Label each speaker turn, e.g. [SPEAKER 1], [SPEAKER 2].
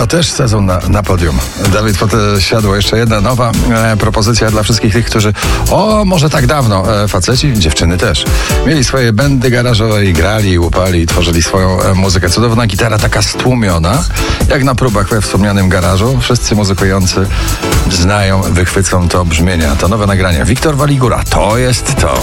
[SPEAKER 1] To też sezon na podium. Dawid Podsiadło, jeszcze jedna nowa propozycja dla wszystkich tych, którzy może tak dawno, faceci, dziewczyny też, mieli swoje bandy garażowe i grali, łupali i tworzyli swoją muzykę. Cudowna gitara, taka stłumiona, jak na próbach we wspomnianym garażu. Wszyscy muzykujący znają, wychwycą to brzmienia. To nowe nagranie. Wiktor Waligura, to jest to.